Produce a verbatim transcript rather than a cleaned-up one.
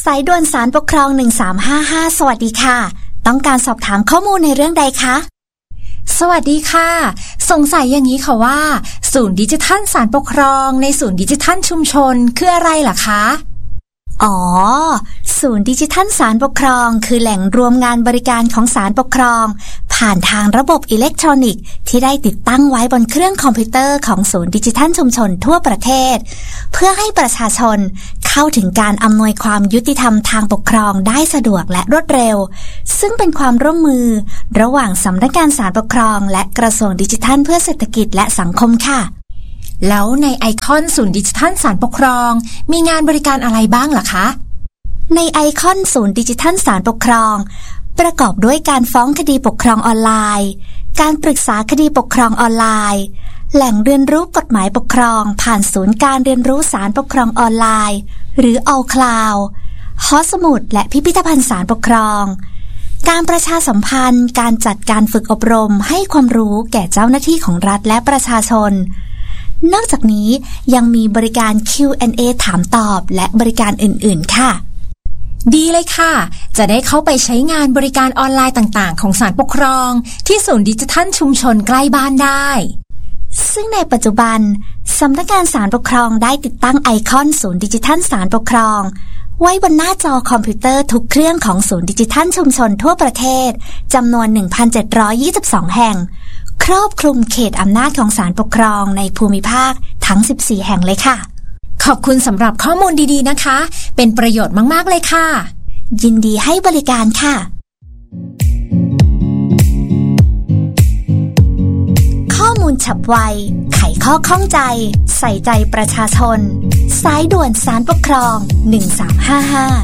สายด่วนศาลปกครองหนึ่งสามห้าห้าสวัสดีค่ะต้องการสอบถามข้อมูลในเรื่องใดคะสวัสดีค่ะสงสัยอย่างนี้ค่ะว่าศูนย์ดิจิทัลศาลปกครองในศูนย์ดิจิทัลชุมชนคืออะไรล่ะคะอ๋อศูนย์ดิจิทัลศาลปกครองคือแหล่งรวมงานบริการของศาลปกครองผ่านทางระบบอิเล็กทรอนิกส์ที่ได้ติดตั้งไว้บนเครื่องคอมพิวเตอร์ของศูนย์ดิจิทัลชุมชนทั่วประเทศเพื่อให้ประชาชนเข้าถึงการอำนวยความยุติธรรมทางปกครองได้สะดวกและรวดเร็วซึ่งเป็นความร่วมมือระหว่างสำนักงานศาลปกครองและกระทรวงดิจิทัลเพื่อเศรษฐกิจและสังคมค่ะแล้วในไอคอนศูนย์ดิจิทัลศาลปกครองมีงานบริการอะไรบ้างล่ะคะในไอคอนศูนย์ดิจิทัลศาลปกครองประกอบด้วยการฟ้องคดีปกครองออนไลน์การปรึกษาคดีปกครองออนไลน์แหล่งเรียนรู้กฎหมายปกครองผ่านศูนย์การเรียนรู้ศาลปกครองออนไลน์หรือ All Cloud หอสมุดและพิพิธภัณฑ์ศาลปกครองการประชาสัมพันธ์การจัดการฝึกอบรมให้ความรู้แก่เจ้าหน้าที่ของรัฐและประชาชนนอกจากนี้ยังมีบริการ คิว แอนด์ เอ ถามตอบและบริการอื่นๆค่ะดีเลยค่ะจะได้เข้าไปใช้งานบริการออนไลน์ต่างๆของศาลปกครองที่ศูนย์ดิจิทัลชุมชนใกล้บ้านได้ซึ่งในปัจจุบันสำนักงานศาลปกครองได้ติดตั้งไอคอนศูนย์ดิจิทัลศาลปกครองไว้บนหน้าจอคอมพิวเตอร์ทุกเครื่องของศูนย์ดิจิทัลชุมชนทั่วประเทศจำนวน หนึ่งพันเจ็ดร้อยยี่สิบสอง แห่งครอบคลุมเขตอำนาจของศาลปกครองในภูมิภาคทั้งสิบสี่แห่งเลยค่ะขอบคุณสำหรับข้อมูลดีๆนะคะเป็นประโยชน์มากๆเลยค่ะยินดีให้บริการค่ะข้อมูลฉับไวไขข้อข้องใจใส่ใจประชาชนสายด่วนศาลปกครองหนึ่งสามห้าห้า